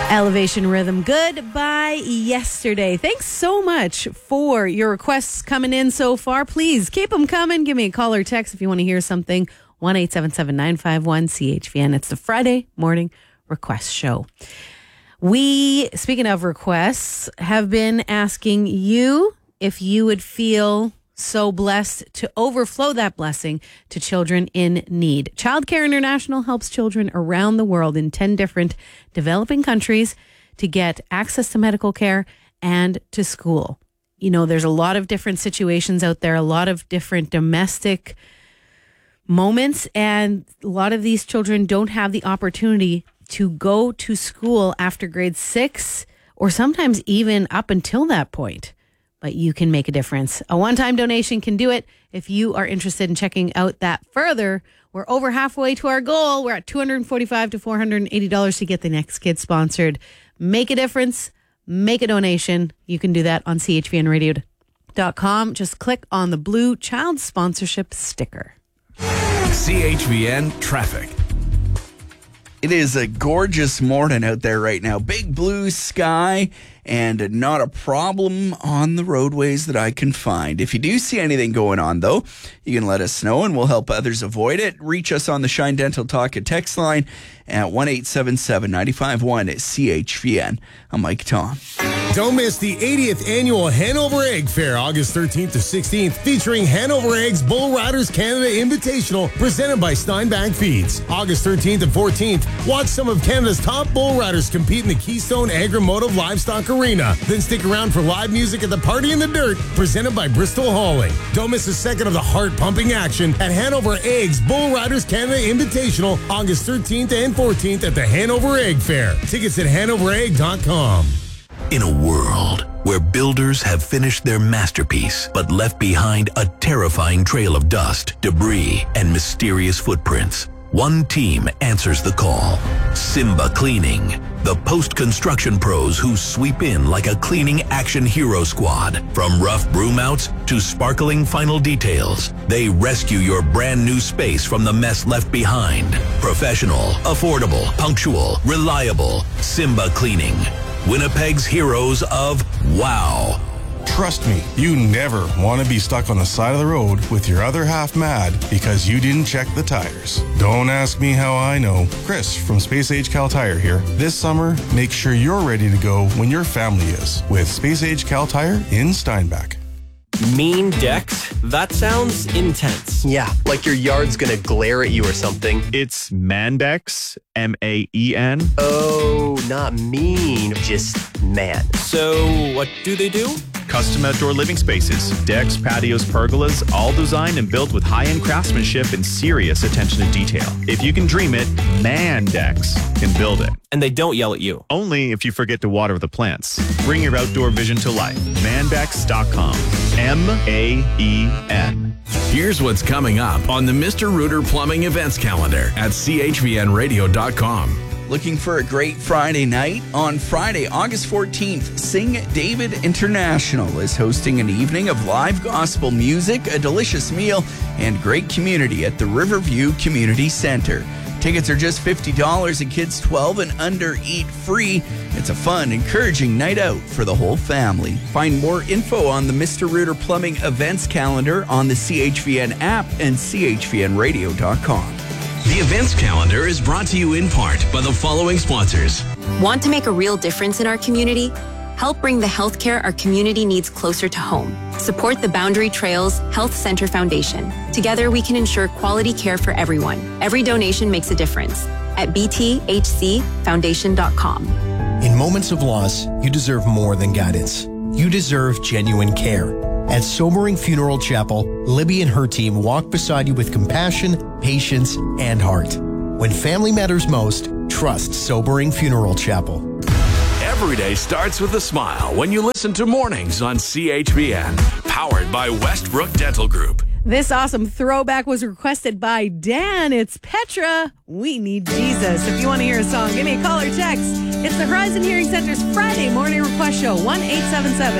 Elevation Rhythm, Goodbye Yesterday. Thanks so much for your requests coming in so far. Please keep them coming. Give me a call or text if you want to hear something. 1-877-951-CHVN. It's the Friday morning request show. We, speaking of requests, have been asking you if you would feel so blessed to overflow that blessing to children in need. Childcare International helps children around the world in 10 different developing countries to get access to medical care and to school. You know, there's a lot of different situations out there, a lot of different domestic moments, and a lot of these children don't have the opportunity to go to school after grade 6 or sometimes even up until that point. But you can make a difference. A one-time donation can do it. If you are interested in checking out that further, we're over halfway to our goal. We're at $245 to $480 to get the next kid sponsored. Make a difference. Make a donation. You can do that on chvnradio.com. Just click on the blue child sponsorship sticker. CHVN traffic. It is a gorgeous morning out there right now. Big blue sky and not a problem on the roadways that I can find. If you do see anything going on, though, you can let us know and we'll help others avoid it. Reach us on the Shine Dental Talk and text line at 1-877-951-CHVN. I'm Mike Tom. Don't miss the 80th Annual Hanover Egg Fair, August 13th to 16th, featuring Hanover Eggs Bull Riders Canada Invitational, presented by Steinbach Feeds. August 13th and 14th, watch some of Canada's top bull riders compete in the Keystone Agri-Motive Livestock Arena. Then stick around for live music at the Party in the Dirt, presented by Bristol Hauling. Don't miss a second of the heart-pumping action at Hanover Eggs Bull Riders Canada Invitational, August 13th and 14th at the Hanover Egg Fair. Tickets at hanoveregg.com. In a world where builders have finished their masterpiece but left behind a terrifying trail of dust, debris, and mysterious footprints, one team answers the call. Simba Cleaning, the post-construction pros who sweep in like a cleaning action hero squad. From rough broom outs to sparkling final details, they rescue your brand new space from the mess left behind. Professional, affordable, punctual, reliable. Simba Cleaning, Winnipeg's heroes of wow. Trust me, you never want to be stuck on the side of the road with your other half mad because you didn't check the tires. Don't ask me how I know. Chris from Space Age Cal Tire here. This summer, make sure you're ready to go when your family is with Space Age Cal Tire in Steinbach. Mean decks? That sounds intense. Yeah, like your yard's gonna glare at you or something. It's Mandex, M-A-E-N. Oh, not mean, just man. So, what do they do? Custom outdoor living spaces, decks, patios, pergolas, all designed and built with high-end craftsmanship and serious attention to detail. If you can dream it, Mandex can build it. And they don't yell at you. Only if you forget to water the plants. Bring your outdoor vision to life. Mandex.com. M-A-E-N. Here's what's coming up on the Mr. Rooter Plumbing events calendar at chvnradio.com. Looking for a great Friday night? On Friday, August 14th, Sing David International is hosting an evening of live gospel music, a delicious meal, and great community at the Riverview Community Center. Tickets are just $50 and kids 12 and under eat free. It's a fun, encouraging night out for the whole family. Find more info on the Mr. Rooter Plumbing events calendar on the CHVN app and chvnradio.com. The events calendar is brought to you in part by the following sponsors. Want to make a real difference in our community? Help bring the healthcare our community needs closer to home. Support the Boundary Trails Health Center Foundation. Together, we can ensure quality care for everyone. Every donation makes a difference. At bthcfoundation.com. In moments of loss, you deserve more than guidance. You deserve genuine care. At Sobering Funeral Chapel, Libby and her team walk beside you with compassion, patience, and heart. When family matters most, trust Sobering Funeral Chapel. Every day starts with a smile when you listen to Mornings on CHVN, powered by Westbrook Dental Group. This awesome throwback was requested by Dan. It's Petra. We Need Jesus. If you want to hear a song, give me a call or text. It's the Horizon Hearing Center's Friday morning request show, 1-877